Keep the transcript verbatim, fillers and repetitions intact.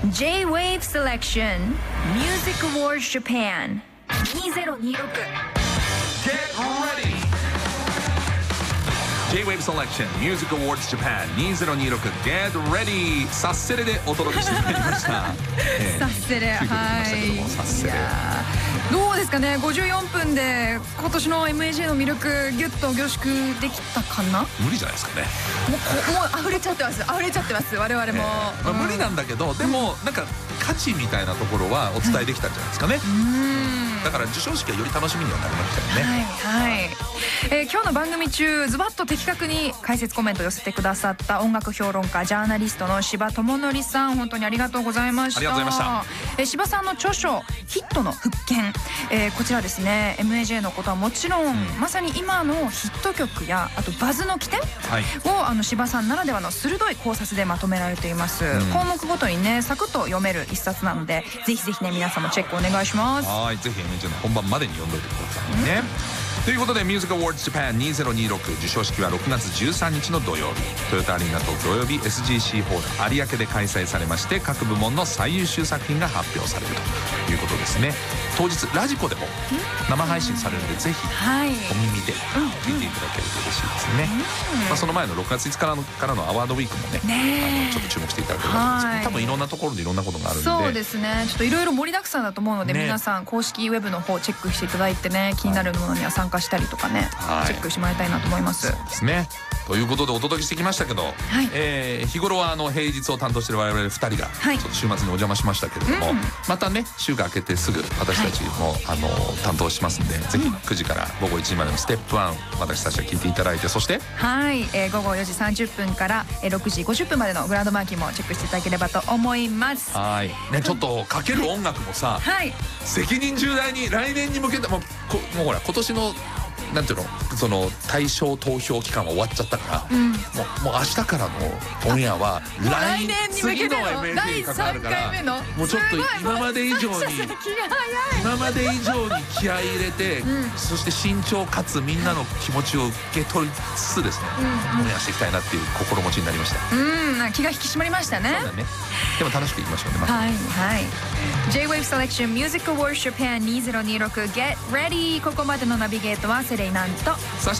J-Wave Selection Music Awards Japan にせんにじゅうろく Get ready! J-Wave Selection Music Awards Japan にせんにじゅうろく Get ready! サッセレでお届けしてまいりました。 えー、サッセレ、はい。 サッセレ。 どうですかね、ごじゅうよんぷんで今年の エムエージェー の魅力ギュッと凝縮できたかな。 無理じゃないですかね。 もうもう溢れちゃってます溢れちゃってます我々も、えーまあ、無理なんだけど、うん、でもなんか価値みたいなところはお伝えできたんじゃないですかね、はい、うんだから授賞式はより楽しみにはなりましたよね。 はい、はいえー、今日の番組中ズバッと的確に解説コメントを寄せてくださった音楽評論家ジャーナリストの柴智則さん、本当にありがとうございました。 ありがとうございました。 えー、柴さんの著書ヒットの復権、えー、こちらですね エムエージェー のことはもちろん、うん、まさに今のヒット曲やあとバズの起点、はい、をあの柴さんならではの鋭い考察でまとめられています、うん、項目ごとにねサクッと読める一冊なのでぜひぜひね皆さんもチェックお願いします。 はい、ぜひ エムエージェー の本番までに読んどいてくださいね、うん、ということで Music Awards Japan にせんにじゅうろく授賞式はろくがつじゅうさんにちの土曜日トヨタアリーナ東京および エスジーシー ホール有明で開催されまして、各部門の最優秀作品が発表されるということですね。当日ラジコでも生配信されるのでぜひお耳で聞いていただけると嬉しいですね、まあ、その前のろくがついつかからのアワードウィークもねあのちょっと注目していただければと思うんですけど、多分いろんなところでいろんなことがあるんで、 そうですね、ちょっといろいろ盛りだくさんだと思うので、ね、皆さん公式ウェブの方チェックしていただいてね、気になるものには参加したりとかね、はい、チェックしてもらいたいなと思います。 そうですね。ということでお届けしてきましたけど、はいえー、日頃はあの平日を担当している我々ふたりがちょっと週末にお邪魔しましたけれども、うん、またね週が明けてすぐ私たちも、はい、あの担当しますんで、ぜひくじからごごいちじまでのステップワン私たちは聞いていただいて、そしてはい、えー、ごごよじさんじゅっぷんからろくじごじゅっぷんまでのグランドマーキーもチェックしていただければと思います。 はいね、ちょっとかける音楽もさ、はい、責任重大に来年に向けてもうこもうほら今年のなんていうのその対象投票期間は終わっちゃったから、うん、もうもう明日からのオンエアは来年に向けての次の エムエージェー に関わるから、もうちょっと今まで以上に今まで以上に気合い入れて、うん、そして慎重かつみんなの気持ちを受け取りつつですね、うん、オンエアしていきたいなっていう心持ちになりました。 うん、気が引き締まりましたね。 そうだね。でも楽しくいきましょうね。まずはいはい。J-Wave Selection Music Awards Japan にせんにじゅうろく Get Ready。ここまでのナビゲートはセレイナンと